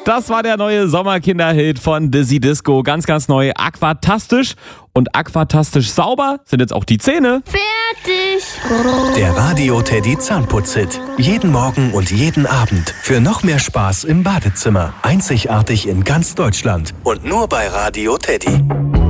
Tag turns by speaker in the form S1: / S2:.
S1: Das war der neue Sommerkinderhit von Dizzy Disco. Ganz, ganz neu. Aquatastisch. Und aquatastisch sauber sind jetzt auch die Zähne.
S2: Fertig.
S3: Der Radio Teddy Zahnputz-Hit. Jeden Morgen und jeden Abend. Für noch mehr Spaß im Badezimmer. Einzigartig in ganz Deutschland. Und nur bei Radio Teddy.